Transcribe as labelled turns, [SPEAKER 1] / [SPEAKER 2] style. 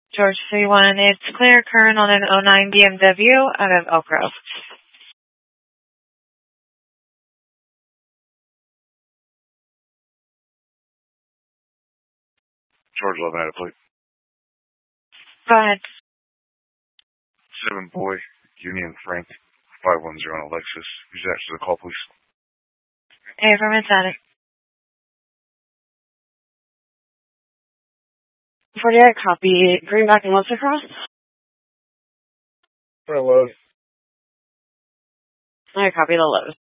[SPEAKER 1] George 31, it's clear current on an '09 BMW out of Elk Grove.
[SPEAKER 2] George 11 at a plate.
[SPEAKER 1] Go ahead.
[SPEAKER 2] 7 Boy, Union Frank, 510 on Alexis. Who's after the call, please?
[SPEAKER 1] Hey, from Atlantic.
[SPEAKER 3] 48, copy. Greenback and Wilson Cross?
[SPEAKER 4] For a load.
[SPEAKER 3] I copy the load.